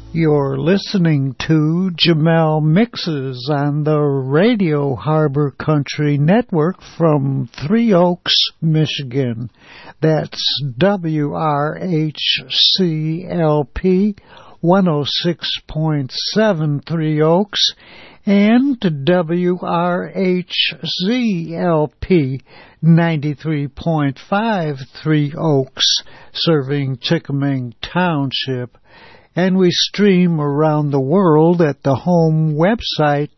You're listening to Jamel Mixes on the Radio Harbor Country Network from Three Oaks, Michigan. That's WRHCLP 106.7 Three Oaks and WRHZLP 93.5 Three Oaks, serving Chickamauga Township. And we stream around the world at the home website,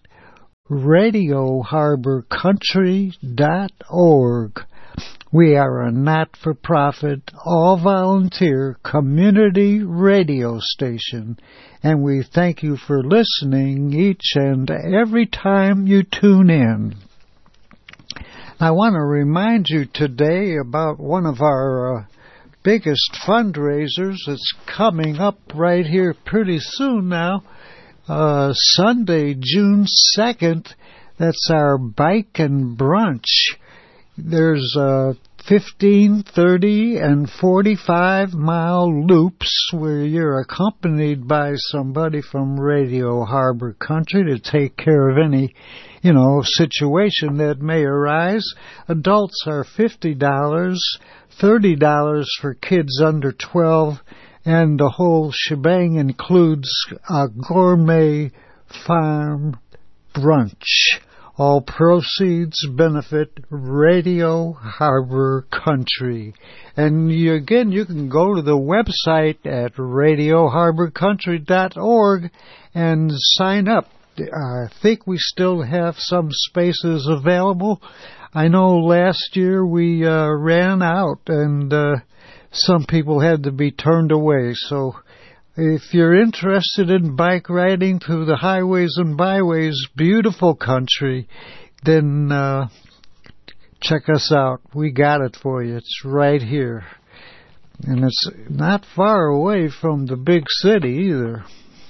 RadioHarborCountry.org. We are a not-for-profit, all-volunteer community radio station, and we thank you for listening each and every time you tune in. I want to remind you today about one of our biggest fundraisers. It's coming up right here pretty soon now. Sunday, June 2nd, that's our bike and brunch. There's 15, 30, and 45-mile loops where you're accompanied by somebody from Radio Harbor Country to take care of any, situation that may arise. Adults are $50, $30 for kids under 12, and the whole shebang includes a gourmet farm brunch. All proceeds benefit Radio Harbor Country. And you can go to the website at RadioHarborCountry.org and sign up. I think we still have some spaces available. I know last year we ran out and some people had to be turned away. So if you're interested in bike riding through the highways and byways, beautiful country, then check us out. We got it for you. It's right here. And it's not far away from the big city either.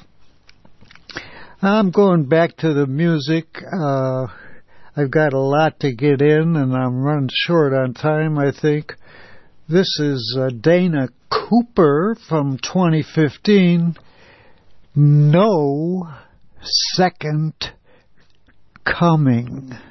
I'm going back to the music. I've got a lot to get in, and I'm running short on time, I think. This is Dana Cooper from 2015, No Second Coming.